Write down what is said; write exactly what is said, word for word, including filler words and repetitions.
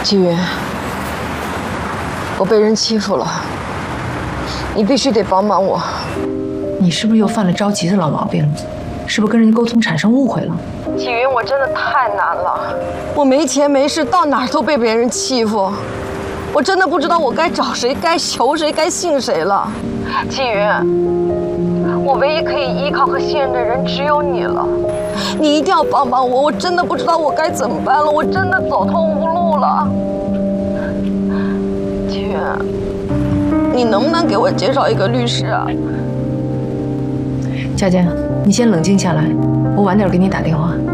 纪云，我被人欺负了，你必须得帮帮我。 你是不是又犯了着急的老毛病了？是不是跟人沟通产生误会了？ 纪云，我真的太难了，我没钱没势，到哪儿都被别人欺负，我真的不知道我该找谁，该求谁，该信谁了。纪云，我唯一可以依靠和信任的人只有你了，你一定要帮帮我，我真的不知道我该怎么办了，我真的走投无路了。纪云，你能不能给我介绍一个律师啊？ 佳佳，你先冷静下来，我晚点给你打电话。